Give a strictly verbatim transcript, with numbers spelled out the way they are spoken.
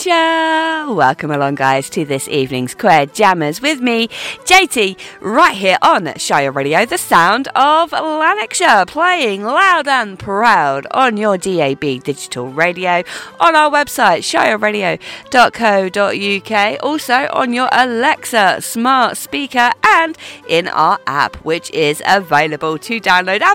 Lanarkshire. Welcome along, guys, to this evening's Queer Jammers with me, J T, right here on Shire Radio, the sound of Lanarkshire, playing loud and proud on your D A B digital radio, on our website, shire radio dot co dot uk, also on your Alexa smart speaker, and in our app, which is available to download